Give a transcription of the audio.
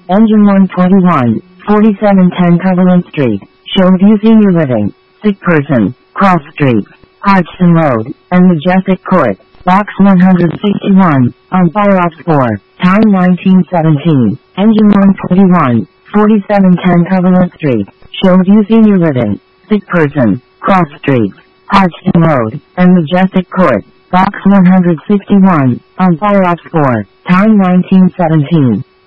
Engine 121, 4710 Cumberland Street, Showview Senior Living, Sick Person, Cross Street, Hodgson Road, and Majestic Court, Box 161, on fire off 4, time 1917, Engine 121, 4710 Cumberland Street, Showview Senior Living, Sick Person, Cross Street, Hodgson Road, and Majestic Court, Box 161, on fire off 4, time 1917.